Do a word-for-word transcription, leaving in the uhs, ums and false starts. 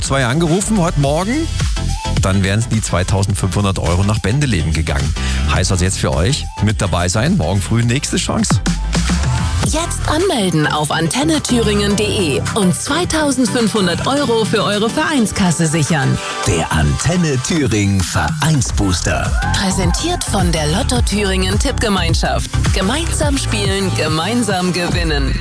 zwei angerufen heute Morgen. Dann wären es die zweitausendfünfhundert Euro nach Bendeleben gegangen. Heißt also jetzt für euch mit dabei sein. Morgen früh nächste Chance. Jetzt anmelden auf antenne thüringen punkt de und zweitausendfünfhundert Euro für eure Vereinskasse sichern. Der Antenne Thüringen Vereinsbooster. Präsentiert von der Lotto Thüringen Tippgemeinschaft. Gemeinsam spielen, gemeinsam gewinnen.